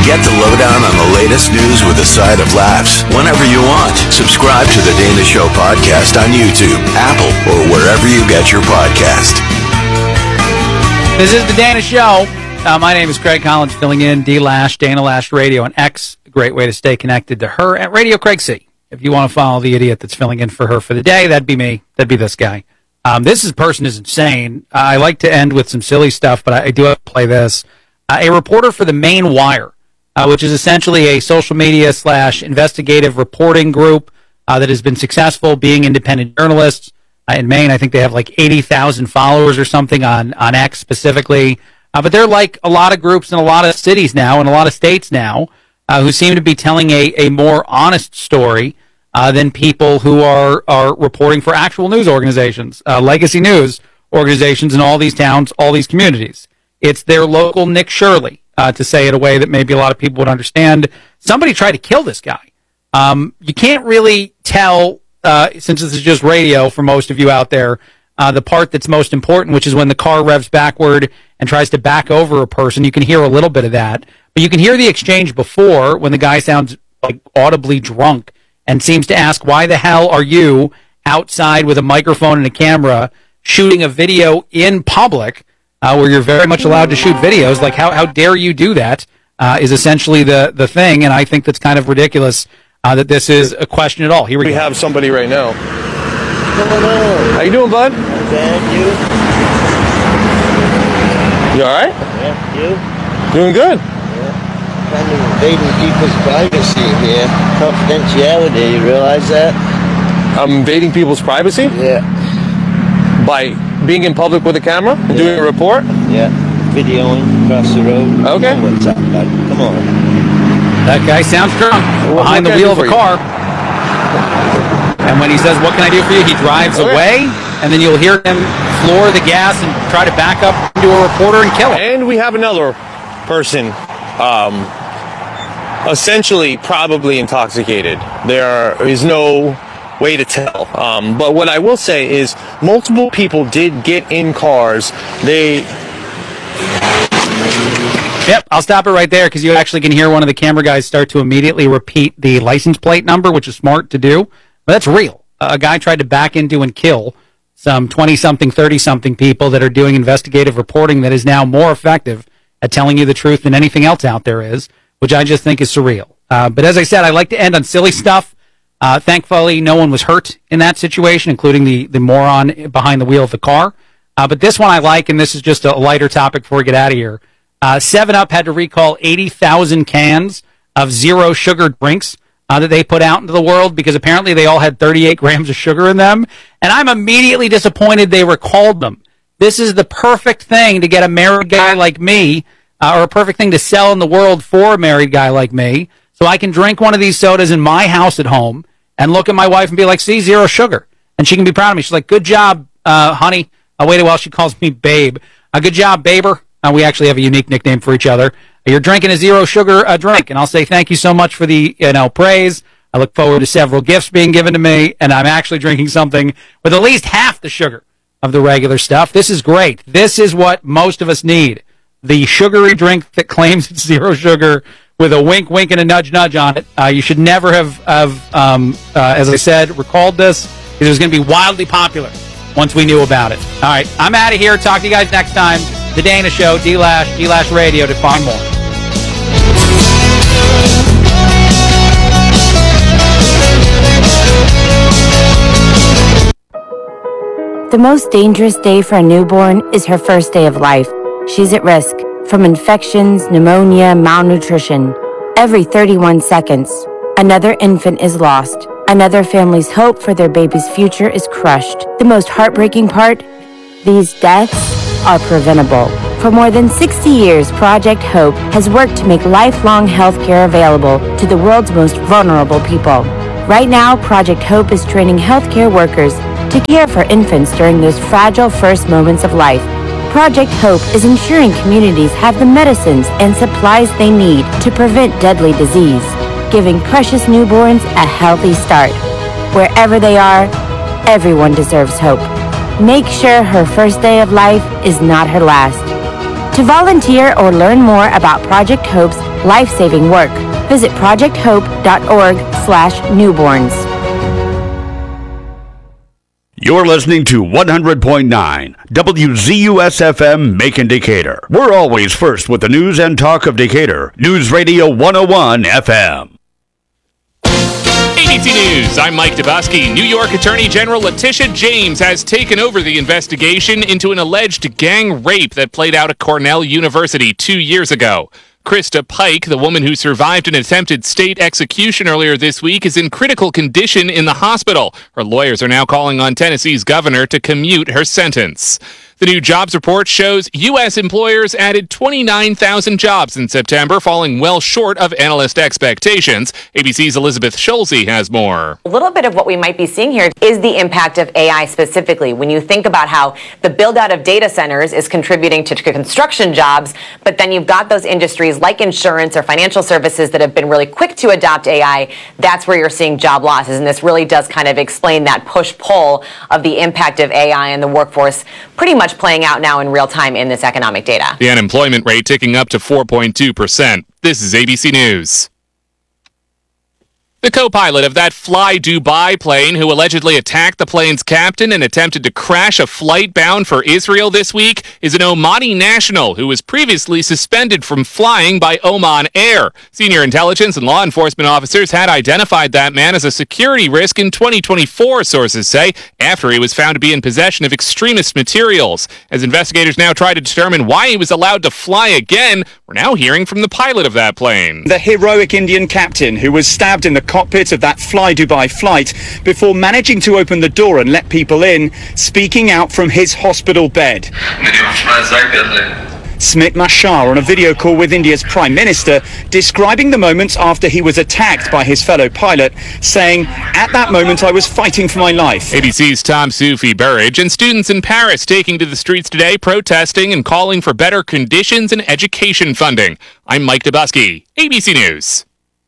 Get the lowdown on the latest news with a side of laughs whenever you want. Subscribe to The Dana Show podcast on YouTube, Apple, or wherever you get your podcast. This is The Dana Show. My name is Craig Collins, filling in D-Lash, Dana Lash Radio, and X. A great way to stay connected to her at Radio Craig C. If you want to follow the idiot that's filling in for her for the day, that'd be me. That'd be this guy. This person is insane. I like to end with some silly stuff, but I do have to play this. A reporter for the Maine Wire, which is essentially a social media / investigative reporting group that has been successful being independent journalists. In Maine, I think they have like 80,000 followers or something on X specifically. But they're like a lot of groups in a lot of cities now and a lot of states now who seem to be telling a more honest story than people who are reporting for actual news organizations, legacy news organizations in all these towns, all these communities. It's their local Nick Shirley, to say it a way that maybe a lot of people would understand. Somebody tried to kill this guy. You can't really tell, since this is just radio for most of you out there, the part that's most important, which is when the car revs backward and tries to back over a person. You can hear a little bit of that, but you can hear the exchange before when the guy sounds like audibly drunk and seems to ask, why the hell are you outside with a microphone and a camera shooting a video in public where you're very much allowed to shoot videos? Like, how dare you do that is essentially the thing, and I think that's kind of ridiculous that this is a question at all. Here we go. Have somebody right now. Hello. How you doing, bud? Bad, You all right? Yeah, you? Doing good. Yeah. Kind of invading people's privacy here. Confidentiality, you realize that? I'm invading people's privacy? Yeah. By being in public with a camera? Yeah. Doing a report? Yeah. Videoing across the road. Okay. What's up, bud? Come on. That guy sounds drunk behind the wheel of a car. And when he says, what can I do for you? He drives away, and then you'll hear him floor the gas and try to back up into a reporter and kill him. And we have another person, essentially probably intoxicated. There is no way to tell. But what I will say is multiple people did get in cars. Yep, I'll stop it right there because you actually can hear one of the camera guys start to immediately repeat the license plate number, which is smart to do. But that's real. A guy tried to back into and kill some 20-something, 30-something people that are doing investigative reporting that is now more effective at telling you the truth than anything else out there is, which I just think is surreal. But as I said, I like to end on silly stuff. Thankfully, no one was hurt in that situation, including the moron behind the wheel of the car. But this one I like, and this is just a lighter topic before we get out of here. 7-Up had to recall 80,000 cans of zero sugar drinks that they put out into the world because apparently they all had 38 grams of sugar in them. And I'm immediately disappointed they recalled them. This is the perfect thing to get a married guy like me, or a perfect thing to sell in the world for a married guy like me, so I can drink one of these sodas in my house at home and look at my wife and be like, see, zero sugar. And she can be proud of me. She's like, good job, honey. Wait a while, she calls me babe. Good job, baber. We actually have a unique nickname for each other. You're drinking a zero sugar drink, and I'll say thank you so much for the praise. I look forward to several gifts being given to me, and I'm actually drinking something with at least half the sugar of the regular stuff. This is great. This is what most of us need. The sugary drink that claims it's zero sugar with a wink, wink, and a nudge, nudge on it. You should never have as I said, recalled this, because it was going to be wildly popular once we knew about it. All right, I'm out of here. Talk to you guys next time. The Dana Show, D-Lash Radio to find more. The most dangerous day for a newborn is her first day of life. She's at risk from infections, pneumonia, malnutrition. Every 31 seconds, another infant is lost. Another family's hope for their baby's future is crushed. The most heartbreaking part? These deaths are preventable. For more than 60 years, Project Hope has worked to make lifelong health care available to the world's most vulnerable people. Right now, Project Hope is training healthcare workers to care for infants during those fragile first moments of life. Project Hope is ensuring communities have the medicines and supplies they need to prevent deadly disease, giving precious newborns a healthy start. Wherever they are, everyone deserves hope. Make sure her first day of life is not her last. To volunteer or learn more about Project Hope's life-saving work, visit projecthope.org/newborns. You're listening to 100.9 WZUS-FM Macon Decatur. We're always first with the news and talk of Decatur. News Radio 101 FM. ABC News, I'm Mike Dubosky. New York Attorney General Letitia James has taken over the investigation into an alleged gang rape that played out at Cornell University 2 years ago. Krista Pike, the woman who survived an attempted state execution earlier this week, is in critical condition in the hospital. Her lawyers are now calling on Tennessee's governor to commute her sentence. The new jobs report shows U.S. employers added 29,000 jobs in September, falling well short of analyst expectations. ABC's Elizabeth Schulze has more. A little bit of what we might be seeing here is the impact of AI specifically. When you think about how the build-out of data centers is contributing to construction jobs, but then you've got those industries like insurance or financial services that have been really quick to adopt AI, that's where you're seeing job losses. And this really does kind of explain that push-pull of the impact of AI and the workforce pretty much playing out now in real time in this economic data. The unemployment rate ticking up to 4.2%. This is ABC News. The co-pilot of that Fly Dubai plane who allegedly attacked the plane's captain and attempted to crash a flight bound for Israel this week is an Omani national who was previously suspended from flying by Oman Air. Senior intelligence and law enforcement officers had identified that man as a security risk in 2024, sources say, after he was found to be in possession of extremist materials. As investigators now try to determine why he was allowed to fly again, we're now hearing from the pilot of that plane. The heroic Indian captain who was stabbed in the cockpit of that Fly Dubai flight before managing to open the door and let people in, speaking out from his hospital bed. Smit Mashar on a video call with India's Prime Minister, describing the moments after he was attacked by his fellow pilot, saying, "At that moment I was fighting for my life." ABC's Tom Sufi Burridge, and students in Paris taking to the streets today protesting and calling for better conditions and education funding. I'm Mike Dubosky, ABC News.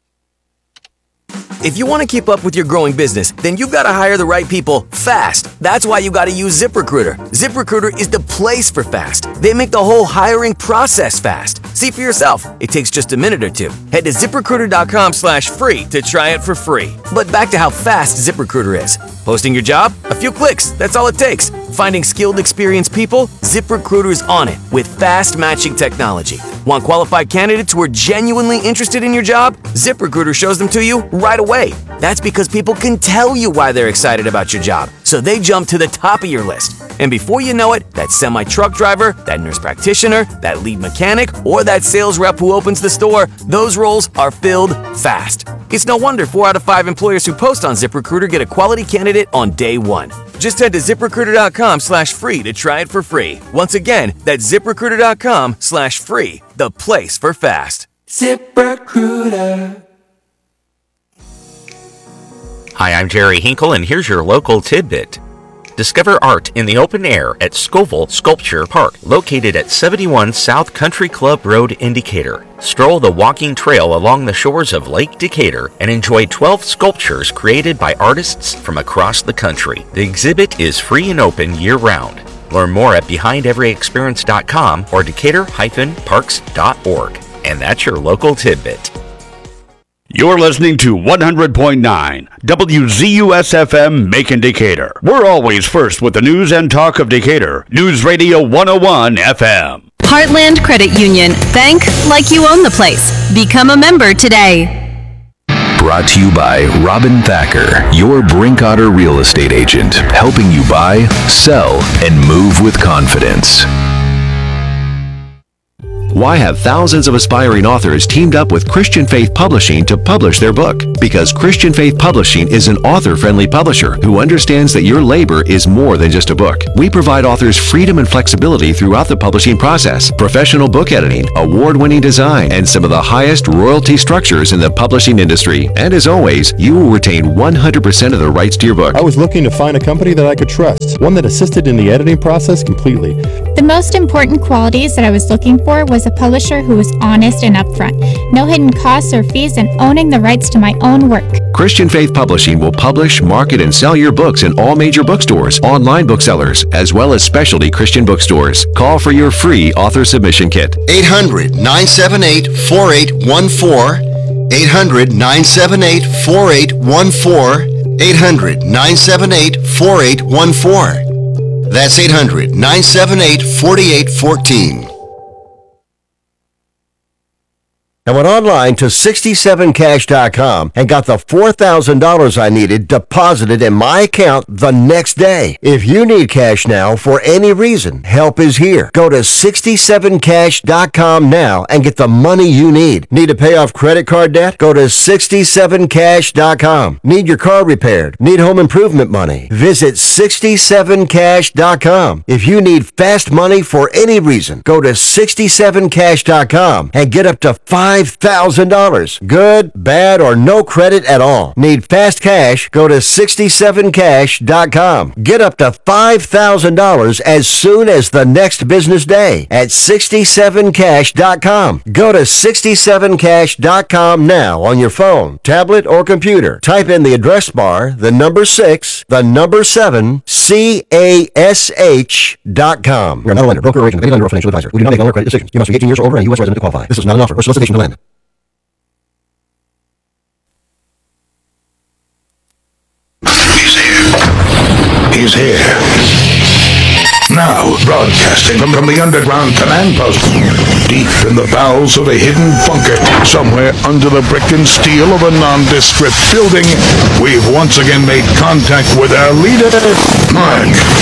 If you want to keep up with your growing business, then you've got to hire the right people fast. That's why you got to use ZipRecruiter. ZipRecruiter is the place for fast. They make the whole hiring process fast. See for yourself. It takes just a minute or two. Head to ZipRecruiter.com/free to try it for free. But back to how fast ZipRecruiter is. Posting your job? A few clicks. That's all it takes. Finding skilled, experienced people? ZipRecruiter is on it with fast matching technology. Want qualified candidates who are genuinely interested in your job? ZipRecruiter shows them to you right away. That's because people can tell you why they're excited about your job, so they jump to the top of your list. And before you know it, that semi-truck driver, that nurse practitioner, that lead mechanic, or that sales rep who opens the store, those roles are filled fast. It's no wonder 4 out of 5 employers who post on ZipRecruiter get a quality candidate on day one. Just head to ZipRecruiter.com/free to try it for free. Once again, that's ZipRecruiter.com/free, the place for fast. ZipRecruiter. Hi, I'm Jerry Hinkle, and here's your local tidbit. Discover art in the open air at Scoville Sculpture Park, located at 71 South Country Club Road in Decatur. Stroll the walking trail along the shores of Lake Decatur and enjoy 12 sculptures created by artists from across the country. The exhibit is free and open year-round. Learn more at BehindEveryExperience.com or Decatur-Parks.org. And that's your local tidbit. You're listening to 100.9 WZUS-FM Macon Decatur. We're always first with the news and talk of Decatur. News Radio 101 FM. Heartland Credit Union. Bank like you own the place. Become a member today. Brought to you by Robin Thacker, your Brinkotter real estate agent, helping you buy, sell, and move with confidence. Why have thousands of aspiring authors teamed up with Christian Faith Publishing to publish their book? Because Christian Faith Publishing is an author-friendly publisher who understands that your labor is more than just a book. We provide authors freedom and flexibility throughout the publishing process, professional book editing, award-winning design, and some of the highest royalty structures in the publishing industry. And as always, you will retain 100% of the rights to your book. I was looking to find a company that I could trust, one that assisted in the editing process completely. The most important qualities that I was looking for was a publisher who is honest and upfront. No hidden costs or fees, and owning the rights to my own work. Christian Faith Publishing will publish, market, and sell your books in all major bookstores, online booksellers, as well as specialty Christian bookstores. Call for your free author submission kit. 800-978-4814. 800-978-4814. 800-978-4814. That's 800-978-4814. I went online to 67cash.com and got the $4,000 I needed deposited in my account the next day. If you need cash now for any reason, help is here. Go to 67cash.com now and get the money you need. Need to pay off credit card debt? Go to 67cash.com. Need your car repaired? Need home improvement money? Visit 67cash.com. If you need fast money for any reason, go to 67cash.com and get up to $5,000. Good, bad, or no credit at all. Need fast cash? Go to 67cash.com. Get up to $5,000 as soon as the next business day at 67cash.com. Go to 67cash.com now on your phone, tablet, or computer. Type in the address bar, the number 6, the number 7, CASH.com. We are not a lender, broker, or agent of any lender or financial advisor. We do not make loan or credit decisions. You must be 18 years or older and a U.S. resident to qualify. This is not an offer or solicitation to lend. He's here. Now, broadcasting from the underground command post, deep in the bowels of a hidden bunker, somewhere under the brick and steel of a nondescript building, we've once again made contact with our leader, Mark